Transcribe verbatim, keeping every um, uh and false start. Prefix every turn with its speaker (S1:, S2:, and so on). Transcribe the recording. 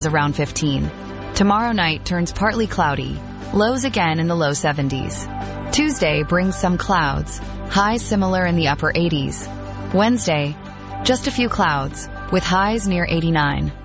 S1: around fifteen. Tomorrow night turns partly cloudy. Lows again in the low seventies. Tuesday brings some clouds. Highs similar in the upper eighties. Wednesday, just a few clouds, with highs near eighty-nine.